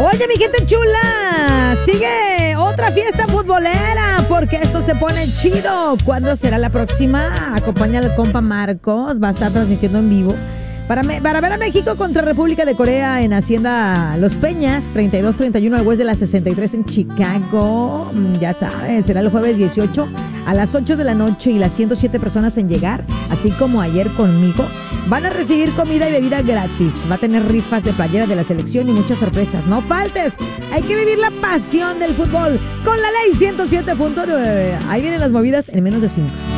Oye, mi gente chula, sigue otra fiesta futbolera porque esto se pone chido. ¿Cuándo será la próxima? Acompaña al compa Marcos, va a estar transmitiendo en vivo para ver a México contra República de Corea en Hacienda Los Peñas, 32-31 al West de la 63 en Chicago. Ya sabes, será el jueves 18 a las 8 de la noche y las 107 personas en llegar, así como ayer conmigo, van a recibir comida y bebida gratis. Va a tener rifas de playera de la selección y muchas sorpresas. No faltes, hay que vivir la pasión del fútbol con la ley 107.9. Ahí vienen las movidas en menos de 5.